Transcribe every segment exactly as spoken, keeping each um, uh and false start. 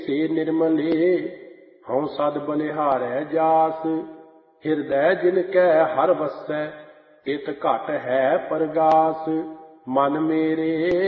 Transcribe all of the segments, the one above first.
से निर्मले हूँ सद बलिहारै जास। हिरदै जिनकै हर वसै इत घट है परगास। मन मेरे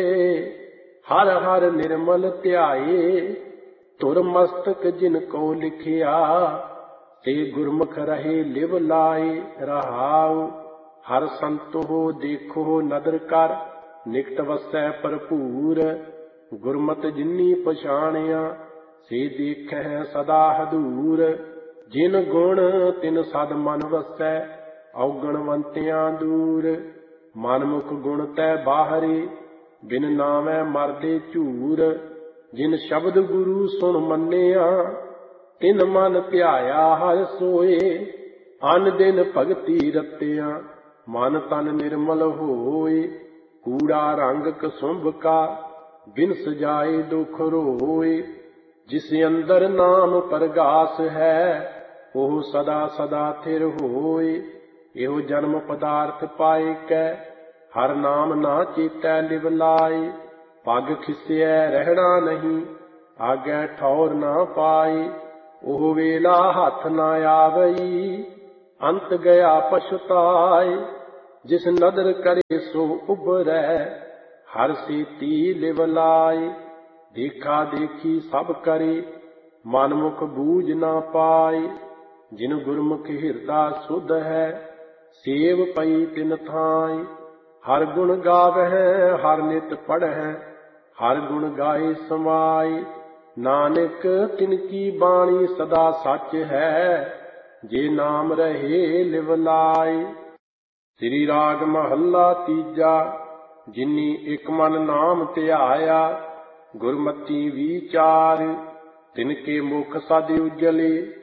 हर हर निर्मल ध्याए धुर मस्तक जिनको लिखिया। ते गुरमुख रहे लिव लाए रहाउ। हर संतो देखो नदर कर निकट वसै भरपूर। गुरमत जिन्नी पछाणिया से देखै सदा हदूर। जिन गुण तिन सद मन वसै औगणवंतियां दूर। मनमुख गुण तै बाहरे बिन नामै मरदे झूर। जिन शब्द गुरु सुन मन्निया तिन मन ध्याया हर सोए। अन दिन भगति रतिया मन तन निर्मल होए। कूड़ा रंग कसुंभ का बिन सजाए दुख रोए। जिस अंदर नाम परगास है ओह सदा सदा थिर होए। एहो जन्म पदार्थ पाए कै हर नाम ना चेतै लिव लाए। पग खिस्यै रहना नहीं आगे ठौर ना पाए। ओह वेला हथ ना आवई अंत गया पछुताए। जिस नदर करे सो उबरै हर सीती लिव लाए। देखा देखी सब करे मनमुख बूझ ना पाए। जिन गुरमुख हिरदा सुध है सेव पई तिन थाई। हर गुण गावै हर नित पढ़ै हर गुण गाए समाई। नानक तिनकी बाणी सदा सच है जे नाम रहे लिव लाए। श्री राग महला तीजा। जिनी एक मन नाम ध्याया गुरमति विचार। तिनके मुख सद उजले